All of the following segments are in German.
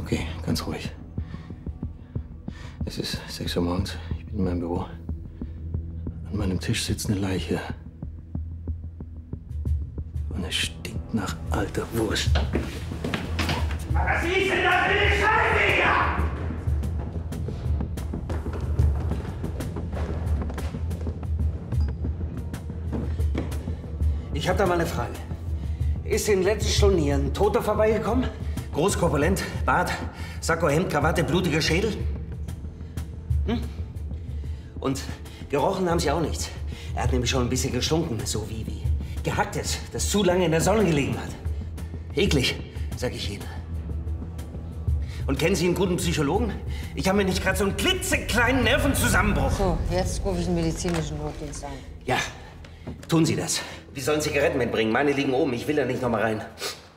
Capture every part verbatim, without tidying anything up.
Okay, ganz ruhig. Es ist sechs Uhr morgens. Ich bin in meinem Büro. An meinem Tisch sitzt eine Leiche. Und es stinkt nach alter Wurst. Was ist denn das für eine Scheiße hier? Ich hab da mal eine Frage. Ist in den letzten Stunden hier ein Toter vorbeigekommen? Groß, korpulent, Bart, Sakko, Hemd, Krawatte, blutiger Schädel? Hm? Und gerochen haben sie auch nichts. Er hat nämlich schon ein bisschen gestunken, so wie, wie gehacktes, das zu lange in der Sonne gelegen hat. Eklig, sag ich Ihnen. Und kennen Sie einen guten Psychologen? Ich habe mir nicht gerade so einen klitzekleinen Nervenzusammenbruch. So, jetzt rufe ich den medizinischen Notdienst an. Ja, tun Sie das. Die sollen Zigaretten mitbringen. Meine liegen oben. Ich will da nicht noch mal rein.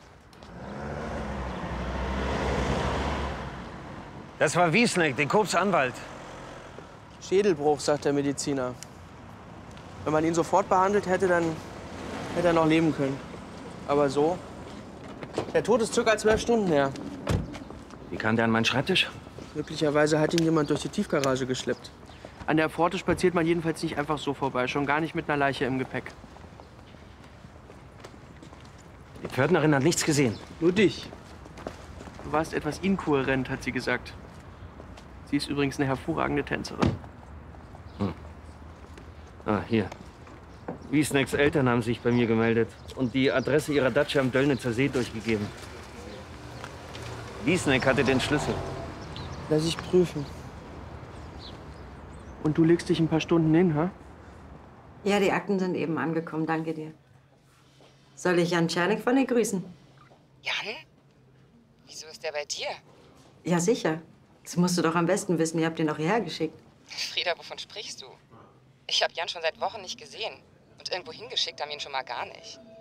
Das war Wiesneck, den Kopfs Anwalt. Schädelbruch, sagt der Mediziner. Wenn man ihn sofort behandelt hätte, dann hätte er noch leben können. Aber so? Der Tod ist circa zwölf Stunden her. Wie kam der an meinen Schreibtisch? Möglicherweise hat ihn jemand durch die Tiefgarage geschleppt. An der Pforte spaziert man jedenfalls nicht einfach so vorbei, schon gar nicht mit einer Leiche im Gepäck. Die Pförtnerin hat nichts gesehen. Nur dich. Du warst etwas inkohärent, hat sie gesagt. Sie ist übrigens eine hervorragende Tänzerin. Hm. Ah, hier. Wiesnecks Eltern haben sich bei mir gemeldet und die Adresse ihrer Datscha am Döllnitzer See durchgegeben. Wiesneck hatte den Schlüssel. Lass ich prüfen. Und du legst dich ein paar Stunden hin, ha? Ja, die Akten sind eben angekommen. Danke dir. Soll ich Jan Czernik von dir grüßen? Jan? Wieso ist der bei dir? Ja, sicher. Das musst du doch am besten wissen. Ihr habt ihn doch hierher geschickt. Frieda, wovon sprichst du? Ich habe Jan schon seit Wochen nicht gesehen. Und irgendwo hingeschickt haben ihn schon mal gar nicht.